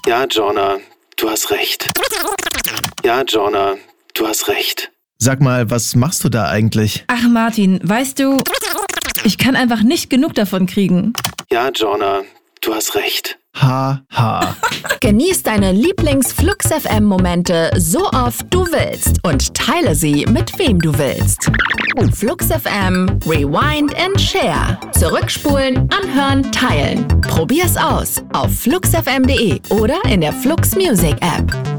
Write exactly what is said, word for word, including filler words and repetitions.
Ja, Jonah, du hast recht. Ja, Jonah, du hast recht. Sag mal, was machst du da eigentlich? Ach Martin, weißt du, ich kann einfach nicht genug davon kriegen. Ja, Jonah, du hast recht. Ha, ha. Genieß deine Lieblings-Flux-F M-Momente so oft du willst und teile sie mit wem du willst. Flux F M, Rewind and Share. Zurückspulen, anhören, teilen. Probier's aus auf flux f m punkt de oder in der Flux Music App.